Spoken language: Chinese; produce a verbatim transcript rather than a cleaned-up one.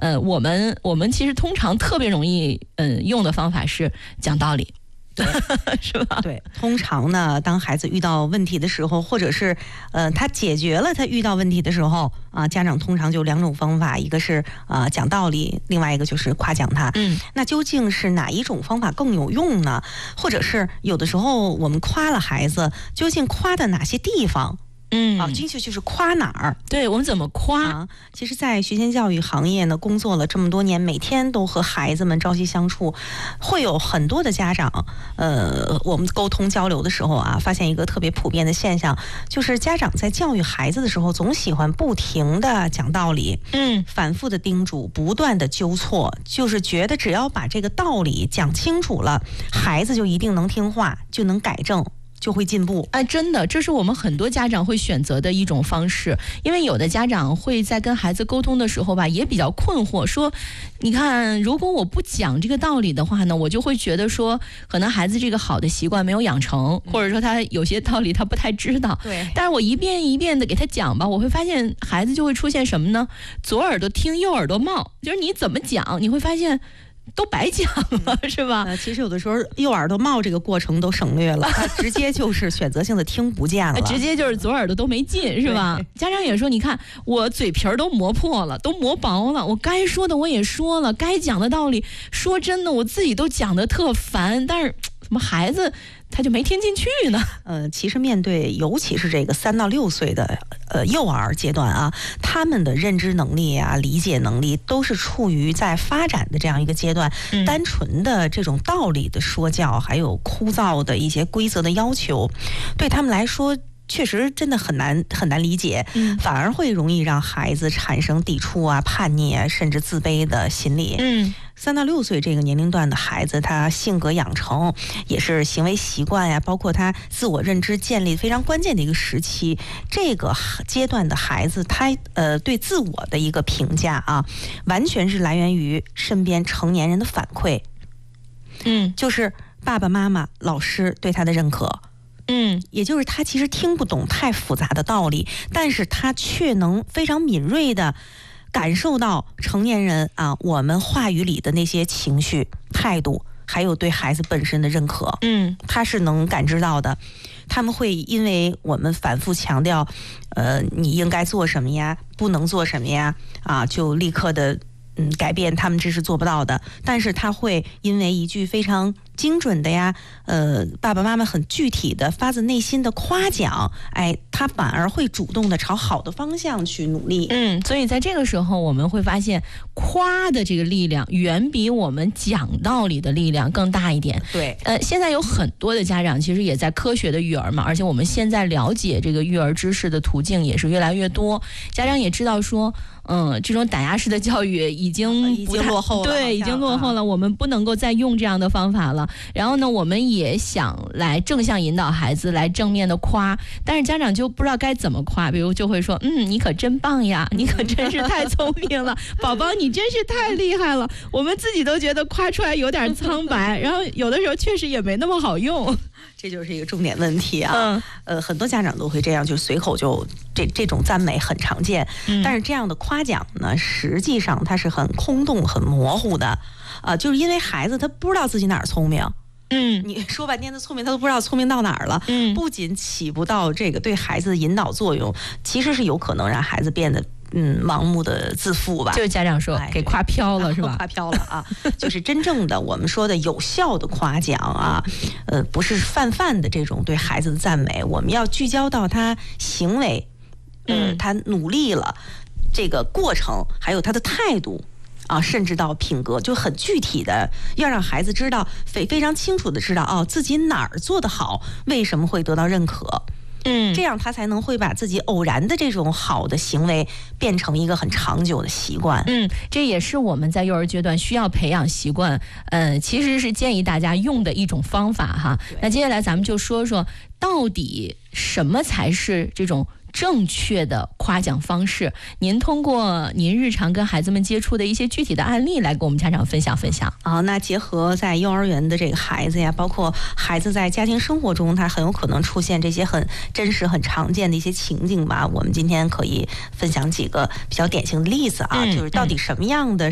呃，我们我们其实通常特别容易嗯、呃、用的方法是讲道理。 对， 是吧？ 对，通常呢，当孩子遇到问题的时候，或者是呃，他解决了他遇到问题的时候啊，家长通常就两种方法，一个是啊、呃、讲道理，另外一个就是夸奖他。 嗯， 那究竟是哪一种方法更有用呢？或者是有的时候我们夸了孩子，究竟夸的哪些地方？ 嗯， 啊，这就就是夸哪儿？ 对，我们怎么夸？ 啊，其实，在学前教育行业呢，工作了这么多年，每天都和孩子们朝夕相处，会有很多的家长，呃，我们沟通交流的时候啊，发现一个特别普遍的现象，就是家长在教育孩子的时候，总喜欢不停的讲道理， 嗯， 反复的叮嘱，不断的纠错，就是觉得只要把这个道理讲清楚了，孩子就一定能听话，就能改正。就会进步。 哎，真的，这是我们很多家长会选择的一种方式。因为有的家长会在跟孩子沟通的时候吧，也比较困惑，说，你看，如果我不讲这个道理的话呢，我就会觉得说，可能孩子这个好的习惯没有养成，或者说他有些道理他不太知道。 对。 但是我一遍一遍的给他讲吧，我会发现孩子就会出现什么呢？左耳朵听，右耳朵冒，就是你怎么讲，你会发现。都白讲了，嗯、是吧？ 呃，其实有的时候右耳朵冒这个过程都省略了，他直接就是选择性的听不见了， 直接就是左耳朵都没进，是吧？家长也说，你看我嘴皮儿都磨破了，都磨薄了，我该说的我也说了，该讲的道理，说真的，我自己都讲得特烦，但是怎么孩子他就没听进去呢？ 呃，其实面对尤其是这个三到六岁的呃幼儿阶段啊，他们的认知能力啊、理解能力都是处于在发展的这样一个阶段。嗯、单纯的这种道理的说教，还有枯燥的一些规则的要求，对他们来说。确实真的很难很难理解，嗯，反而会容易让孩子产生抵触啊、叛逆啊，甚至自卑的心理。 嗯， 三到六岁这个年龄段的孩子，他性格养成也是行为习惯呀、啊，包括他自我认知建立非常关键的一个时期。这个阶段的孩子，他呃对自我的一个评价啊，完全是来源于身边成年人的反馈。 嗯， 就是爸爸妈妈、老师对他的认可。 嗯， 也就是他其实听不懂太复杂的道理，但是他却能非常敏锐的感受到成年人啊，我们话语里的那些情绪、态度，还有对孩子本身的认可。 嗯， 他是能感知到的。他们会因为我们反复强调，呃，你应该做什么呀，不能做什么呀，啊，就立刻的。嗯，改变他们这是做不到的，但是他会因为一句非常精准的呀，呃，爸爸妈妈很具体的、发自内心的夸奖，哎，他反而会主动的朝好的方向去努力。 嗯，所以在这个时候，我们会发现夸的这个力量远比我们讲道理的力量更大一点。 对， 呃，现在有很多的家长其实也在科学的育儿嘛，而且我们现在了解这个育儿知识的途径也是越来越多，家长也知道说。嗯，这种打压式的教育已经不太、 已经落后了， 对，已经落后了、啊。我们不能够再用这样的方法了。然后呢，我们也想来正向引导孩子，来正面的夸，但是家长就不知道该怎么夸，比如就会说，嗯，你可真棒呀，你可真是太聪明了，宝宝你真是太厉害了。我们自己都觉得夸出来有点苍白，然后有的时候确实也没那么好用。 这就是一个重点问题啊， 嗯、 呃，很多家长都会这样，就随口就这这种赞美很常见， 嗯、 但是这样的夸奖呢，实际上它是很空洞、很模糊的，啊、呃，就是因为孩子他不知道自己哪儿聪明， 嗯， 你说半天他聪明，他都不知道聪明到哪儿了， 嗯， 不仅起不到这个对孩子的引导作用，其实是有可能让孩子变得。嗯，盲目的自负吧， 就是家长说、哎、给夸飘了是吧？ 夸飘了啊，就是真正的我们说的有效的夸奖啊，呃，不是泛泛的这种对孩子的赞美，我们要聚焦到他行为，呃、嗯，他努力了这个过程，还有他的态度啊，甚至到品格，就很具体的，要让孩子知道，非非常清楚的知道哦，自己哪儿做得好，为什么会得到认可。 嗯， 这样他才能会把自己偶然的这种好的行为变成一个很长久的习惯。 嗯，这也是我们在幼儿阶段需要培养习惯，呃，其实是建议大家用的一种方法哈。那接下来咱们就说说，到底什么才是这种正确的夸奖方式？您通过您日常跟孩子们接触的一些具体的案例来跟我们家长分享分享啊。那结合在幼儿园的这个孩子呀，包括孩子在家庭生活中，他很有可能出现这些很真实、很常见的一些情景吧。我们今天可以分享几个比较典型的例子啊， 嗯、 就是到底什么样的